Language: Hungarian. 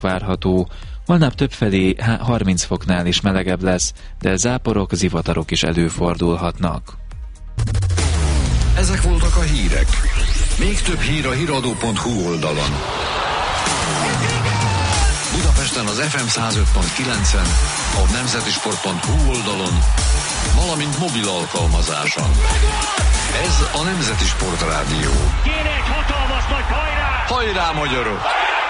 várható. Holnap többfelé 30 foknál is melegebb lesz, de záporok, zivatarok is előfordulhatnak. Ezek voltak a hírek. Még több hír a hiradó.hu oldalon. Budapesten az FM 105.9-en, a nemzetisport.hu oldalon, valamint mobil alkalmazáson. Ez a Nemzeti Sport Rádió. Kéne egy hatalmas nagy hajrá! Hajrá, magyarok!